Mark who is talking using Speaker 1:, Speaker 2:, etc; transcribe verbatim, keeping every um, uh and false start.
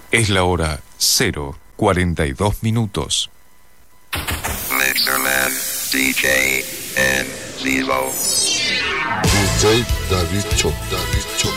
Speaker 1: Es la hora cero cuarenta y dos minutos.
Speaker 2: Mixerman, D J, and Zero.
Speaker 3: D J David Cho, David Cho.